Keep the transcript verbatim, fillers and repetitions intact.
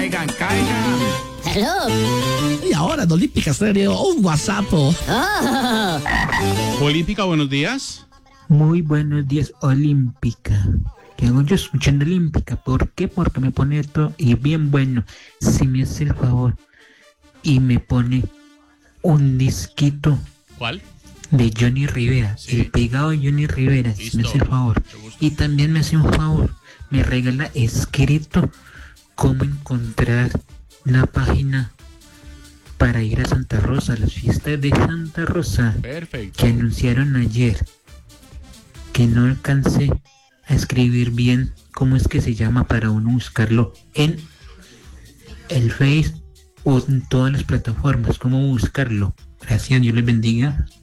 caigan, caigan. Hello. Y ahora en Olímpica Stereo, un WhatsApp. Oh. Olímpica, buenos días. Muy buenos días, Olímpica. ¿Qué hago yo escuchando Olímpica? ¿Por qué? Porque me pone esto y bien bueno. Si me hace el favor y me pone un disquito. ¿Cuál? De Johnny Rivera, Sí. el pegado de Johnny Rivera, si Listo. me hace el favor. Y también me hace un favor, me regala escrito cómo encontrar la página para ir a Santa Rosa, a las fiestas de Santa Rosa, Perfecto. que anunciaron ayer, que no alcancé a escribir bien cómo es que se llama para uno buscarlo en el Face o en todas las plataformas, cómo buscarlo. Gracias, Dios les bendiga.